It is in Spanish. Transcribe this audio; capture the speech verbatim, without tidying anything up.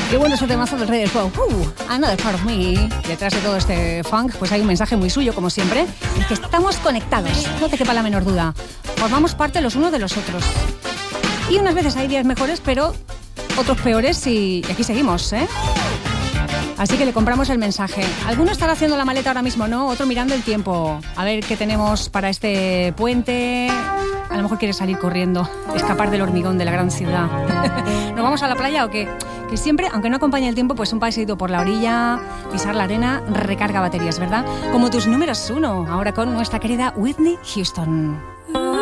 Qué bueno ese temazo del Rey del Pop. Uh, Another Part of Me. Detrás de todo este funk, pues hay un mensaje muy suyo, como siempre, y que estamos conectados. No te quepa la menor duda. Formamos parte los unos de los otros. Y unas veces hay días mejores, pero otros peores, y aquí seguimos, ¿eh? Así que le compramos el mensaje. Alguno estará haciendo la maleta ahora mismo, ¿no? Otro mirando el tiempo. A ver qué tenemos para este puente. A lo mejor quiere salir corriendo, escapar del hormigón de la gran ciudad. ¿Nos vamos a la playa o qué? Que siempre, aunque no acompañe el tiempo, pues un paseíto por la orilla, pisar la arena, recarga baterías, ¿verdad? Como tus números uno, ahora con nuestra querida Whitney Houston.